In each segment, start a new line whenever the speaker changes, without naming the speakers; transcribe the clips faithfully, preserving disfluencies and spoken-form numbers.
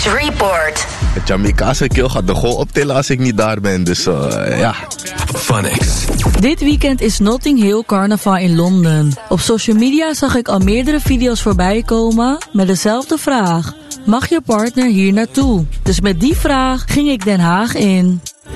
News Report.
Het Jamaicaanse keel gaat de goal optillen als ik niet daar ben, dus uh, ja.
Funix.
Dit weekend is Notting Hill Carnaval in Londen. Op social media zag ik al meerdere video's voorbij komen met dezelfde vraag. Mag je partner hier naartoe? Dus met die vraag ging ik Den Haag in.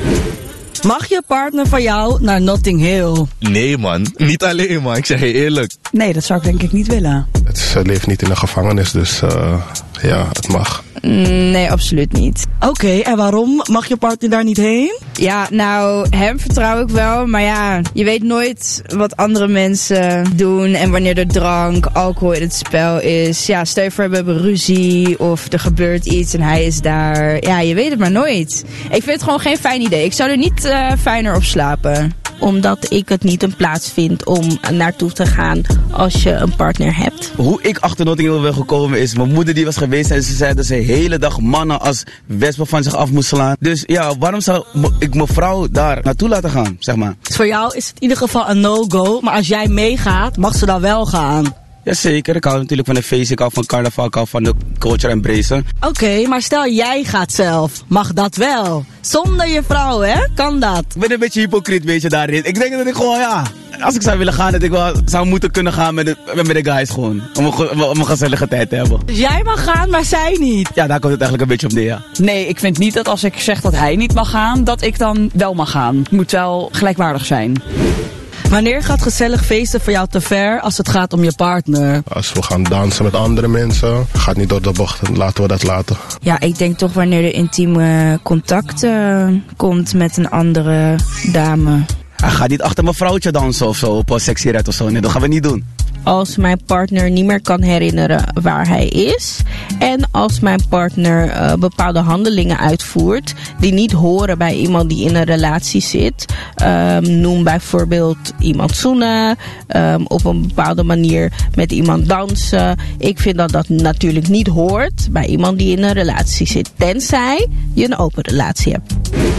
Mag je partner van jou naar Notting Hill?
Nee man, niet alleen man, ik zeg je eerlijk.
Nee, dat zou ik denk ik niet willen.
Ze leeft niet in een gevangenis, dus uh, ja, het mag.
Nee, absoluut niet.
Oké, okay, en waarom mag je partner daar niet heen?
Ja, nou, hem vertrouw ik wel. Maar ja, je weet nooit wat andere mensen doen. En wanneer er drank, alcohol in het spel is. Ja, stel je voor, we hebben ruzie of er gebeurt iets en hij is daar. Ja, je weet het maar nooit. Ik vind het gewoon geen fijn idee. Ik zou er niet uh, fijner op slapen.
Omdat ik het niet een plaats vind om naartoe te gaan als je een partner hebt.
Hoe ik achter Notting Hill ben gekomen is, mijn moeder die was geweest en ze zei dat ze de hele dag mannen als wespen van zich af moest slaan. Dus ja, waarom zou ik mijn vrouw daar naartoe laten gaan, zeg maar?
Dus voor jou is het in ieder geval een no-go, maar als jij meegaat, mag ze dan wel gaan?
Jazeker, ik hou natuurlijk van de feest, ik hou van carnaval, ik hou van de culture embrace.
Oké, okay, maar stel jij gaat zelf, mag dat wel? Zonder je vrouw, hè? Kan dat?
Ik ben een beetje hypocriet, weet je, daarin. Ik denk dat ik gewoon, ja, als ik zou willen gaan, dat ik wel zou moeten kunnen gaan met de, met de guys gewoon. Om een, om een gezellige tijd te hebben.
Dus jij mag gaan, maar zij niet?
Ja, daar komt het eigenlijk een beetje op neer, ja.
Nee, ik vind niet dat als ik zeg dat hij niet mag gaan, dat ik dan wel mag gaan. Het moet wel gelijkwaardig zijn.
Wanneer gaat gezellig feesten voor jou te ver als het gaat om je partner?
Als we gaan dansen met andere mensen, gaat niet door de bocht, laten we dat laten.
Ja, ik denk toch wanneer er intieme contact uh, komt met een andere dame.
Hij gaat niet achter mijn vrouwtje dansen of zo, op een sexy red of zo. Nee, dat gaan we niet doen.
Als mijn partner niet meer kan herinneren waar hij is. En als mijn partner uh, bepaalde handelingen uitvoert die niet horen bij iemand die in een relatie zit. Um, noem bijvoorbeeld iemand zoenen. Um, op een bepaalde manier met iemand dansen. Ik vind dat dat natuurlijk niet hoort bij iemand die in een relatie zit. Tenzij je een open relatie hebt.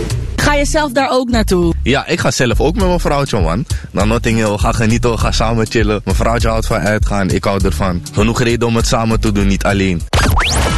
Ga je zelf daar ook naartoe?
Ja, ik ga zelf ook met mijn vrouwtje, man. Naar Notting Hill, ga genieten, ga samen chillen. Mijn vrouwtje houdt van uitgaan, ik hou ervan. Genoeg reden om het samen te doen, niet alleen.